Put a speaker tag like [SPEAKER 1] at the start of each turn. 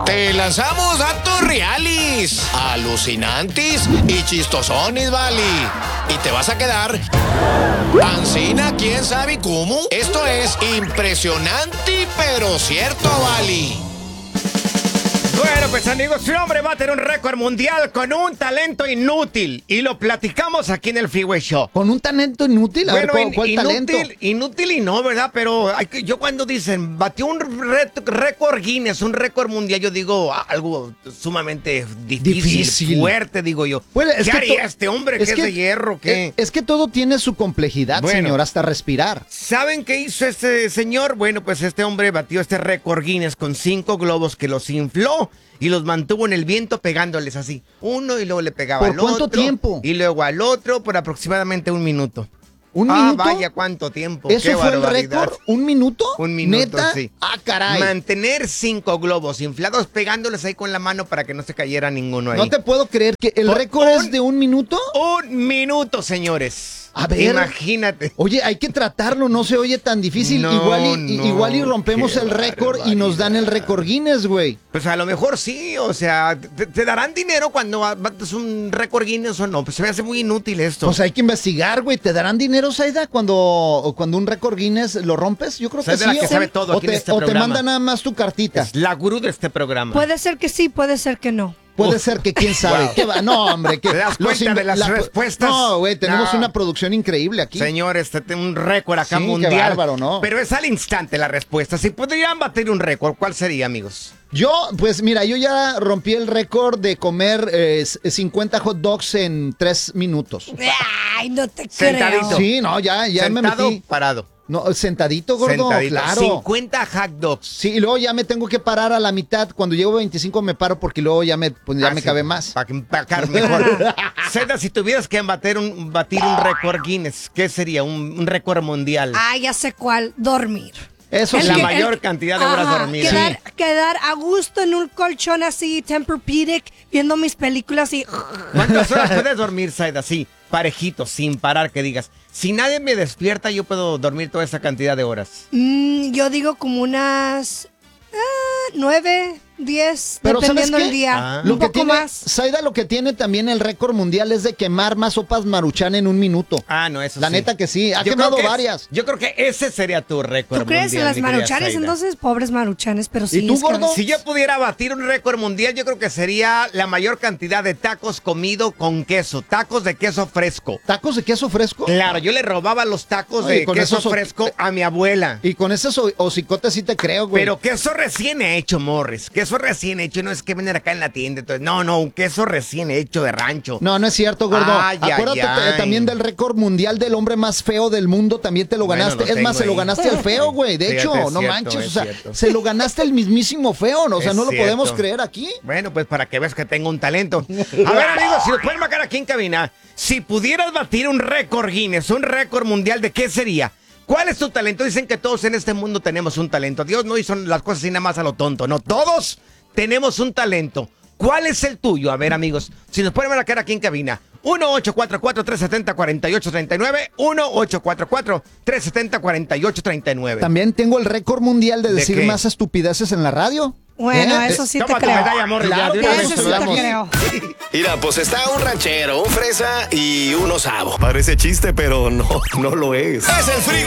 [SPEAKER 1] Te lanzamos datos reales, alucinantes y chistosones, vale. Y te vas a quedar ancina, quién sabe cómo. Esto es impresionante, pero cierto, vale.
[SPEAKER 2] Bueno, pues amigos, un hombre va a tener un récord mundial con un talento inútil. Y lo platicamos aquí en el Freeway Show.
[SPEAKER 3] ¿Con un talento inútil? A ver, ¿cuál talento?
[SPEAKER 2] Inútil y no, ¿verdad? Pero yo cuando dicen, batió un récord Guinness, un récord mundial, yo digo algo sumamente difícil. Fuerte, digo yo.
[SPEAKER 3] Bueno,
[SPEAKER 2] ¿Qué haría este hombre que es de hierro? ¿Qué?
[SPEAKER 3] Es que todo tiene su complejidad, señor, hasta respirar.
[SPEAKER 2] ¿Saben qué hizo este señor? Bueno, pues este hombre batió este récord Guinness con 5 globos que los infló y los mantuvo en el viento pegándoles así. Uno y luego le pegaba al otro.
[SPEAKER 3] ¿Por cuánto tiempo?
[SPEAKER 2] Y luego al otro por aproximadamente 1 minuto.
[SPEAKER 3] ¿1 minuto?
[SPEAKER 2] Vaya, cuánto tiempo.
[SPEAKER 3] ¿Eso
[SPEAKER 2] qué
[SPEAKER 3] fue el
[SPEAKER 2] barbaridad.
[SPEAKER 3] récord? ¿1 minuto?
[SPEAKER 2] 1 minuto,
[SPEAKER 3] ¿Neta?
[SPEAKER 2] sí.
[SPEAKER 3] Ah, caray.
[SPEAKER 2] Mantener 5 globos inflados pegándoles ahí con la mano para que no se cayera ninguno ahí.
[SPEAKER 3] No te puedo creer que el récord es de 1 minuto.
[SPEAKER 2] 1 minuto, señores.
[SPEAKER 3] A ver.
[SPEAKER 2] Imagínate.
[SPEAKER 3] Oye, hay que tratarlo, no se oye tan difícil. Igual y rompemos el récord y nos dan el récord Guinness, güey.
[SPEAKER 2] Pues a lo mejor sí, o sea, ¿te darán dinero cuando bates un récord Guinness o no? Pues se me hace muy inútil esto.
[SPEAKER 3] Pues hay que investigar, güey. ¿Te darán dinero, Zaida, cuando un récord Guinness lo rompes? Yo creo que sí.
[SPEAKER 2] La que sabe todo aquí en este programa.
[SPEAKER 3] O te manda nada más tu cartita.
[SPEAKER 2] Es la gurú de este programa.
[SPEAKER 4] Puede ser que sí, puede ser que no.
[SPEAKER 3] Puede ser que quién sabe.
[SPEAKER 2] Wow.
[SPEAKER 3] No, hombre.
[SPEAKER 2] ¿Te das cuenta de las respuestas?
[SPEAKER 3] No, güey, tenemos una producción increíble aquí.
[SPEAKER 2] Señor, un récord acá mundial.
[SPEAKER 3] Qué bárbaro, ¿no?
[SPEAKER 2] Pero es al instante la respuesta. Si pudieran batir un récord, ¿cuál sería, amigos?
[SPEAKER 3] Pues mira, yo ya rompí el récord de comer 50 hot dogs en 3 minutos.
[SPEAKER 4] Ay, no te
[SPEAKER 2] Sentadito.
[SPEAKER 4] creo.
[SPEAKER 3] Sí, no, ya me metí.
[SPEAKER 2] ¿Sentado? Parado.
[SPEAKER 3] No, sentadito, gordo,
[SPEAKER 2] Sentadito.
[SPEAKER 3] claro.
[SPEAKER 2] 50 hot dogs.
[SPEAKER 3] Sí, y luego ya me tengo que parar a la mitad. Cuando llego a 25 me paro porque luego ya me cabe más.
[SPEAKER 2] Para empacar mejor. Seda, si tuvieras que batir un récord Guinness, ¿qué sería? Un récord mundial.
[SPEAKER 4] Ah, ya sé cuál. Dormir.
[SPEAKER 3] Eso sí.
[SPEAKER 2] La mayor cantidad de horas dormidas.
[SPEAKER 4] Quedar a gusto en un colchón así, Tempur-Pedic, viendo mis películas y...
[SPEAKER 2] ¿Cuántas horas puedes dormir, Zaida? Sí, parejito, sin parar, que digas. Si nadie me despierta, yo puedo dormir toda esa cantidad de horas.
[SPEAKER 4] Yo digo como unas 9, 10,
[SPEAKER 3] Pero
[SPEAKER 4] dependiendo
[SPEAKER 3] ¿sabes
[SPEAKER 4] el
[SPEAKER 3] qué?
[SPEAKER 4] día.
[SPEAKER 3] Lo
[SPEAKER 4] Un
[SPEAKER 3] que
[SPEAKER 4] poco
[SPEAKER 3] tiene,
[SPEAKER 4] más.
[SPEAKER 3] Zaida, lo que tiene también el récord mundial es de quemar más sopas Maruchan en 1 minuto.
[SPEAKER 2] No, eso
[SPEAKER 3] La
[SPEAKER 2] sí.
[SPEAKER 3] neta que sí, ha
[SPEAKER 2] Yo
[SPEAKER 3] quemado
[SPEAKER 2] creo que
[SPEAKER 3] varias.
[SPEAKER 2] Yo creo que ese sería tu récord
[SPEAKER 4] ¿Tú crees
[SPEAKER 2] mundial,
[SPEAKER 4] en las
[SPEAKER 2] mi querida
[SPEAKER 4] maruchanes?
[SPEAKER 2] Zaida.
[SPEAKER 4] Entonces, pobres maruchanes, pero sí.
[SPEAKER 3] ¿Y tú,
[SPEAKER 4] es que-
[SPEAKER 3] gordo?
[SPEAKER 2] Si yo pudiera batir un récord mundial, yo creo que sería la mayor cantidad de tacos comido con queso. Tacos de queso fresco.
[SPEAKER 3] ¿Tacos de queso fresco?
[SPEAKER 2] Claro, yo le robaba los tacos
[SPEAKER 3] Oye,
[SPEAKER 2] de
[SPEAKER 3] con
[SPEAKER 2] queso
[SPEAKER 3] esos
[SPEAKER 2] fresco a mi abuela.
[SPEAKER 3] Y con esos hocicotes sí te creo, güey.
[SPEAKER 2] Pero queso recién hecho, Morris. Queso recién hecho. No es que venden acá en la tienda. Entonces, no, un queso recién hecho de rancho.
[SPEAKER 3] No es cierto, gordo.
[SPEAKER 2] Ay,
[SPEAKER 3] Acuérdate
[SPEAKER 2] ay.
[SPEAKER 3] también del récord mundial del hombre más feo del mundo. También te lo
[SPEAKER 2] Bueno,
[SPEAKER 3] ganaste.
[SPEAKER 2] lo
[SPEAKER 3] es más,
[SPEAKER 2] tengo
[SPEAKER 3] se lo
[SPEAKER 2] ahí.
[SPEAKER 3] ganaste al feo, güey. De
[SPEAKER 2] Fíjate,
[SPEAKER 3] hecho,
[SPEAKER 2] es
[SPEAKER 3] no
[SPEAKER 2] cierto,
[SPEAKER 3] manches.
[SPEAKER 2] es
[SPEAKER 3] O sea,
[SPEAKER 2] cierto.
[SPEAKER 3] se lo ganaste el mismísimo feo, ¿no? O sea,
[SPEAKER 2] Es
[SPEAKER 3] no lo podemos
[SPEAKER 2] cierto.
[SPEAKER 3] creer aquí.
[SPEAKER 2] Bueno, pues para que veas que tengo un talento. A ver, amigos, si nos pueden marcar aquí en cabina, si pudieras batir un récord Guinness, un récord mundial, ¿de qué sería? ¿Cuál es tu talento? Dicen que todos en este mundo tenemos un talento. Dios no hizo las cosas así nada más a lo tonto, no. Todos tenemos un talento. ¿Cuál es el tuyo? A ver, amigos, si nos pueden marcar aquí en cabina. 1-844-370-4839. 1-844-370-4839.
[SPEAKER 3] También tengo el récord mundial de decir
[SPEAKER 2] qué?
[SPEAKER 3] más estupideces en la radio.
[SPEAKER 4] Bueno, eso sí te
[SPEAKER 2] Toma tu
[SPEAKER 4] creo.
[SPEAKER 2] medalla, Morris, ya,
[SPEAKER 3] Claro
[SPEAKER 2] de
[SPEAKER 3] que
[SPEAKER 2] una vez
[SPEAKER 4] Eso sí te
[SPEAKER 2] hablamos.
[SPEAKER 4] creo.
[SPEAKER 1] Mira, pues está un ranchero, un fresa y un osavo. Parece chiste, pero no lo es. Es el Freeway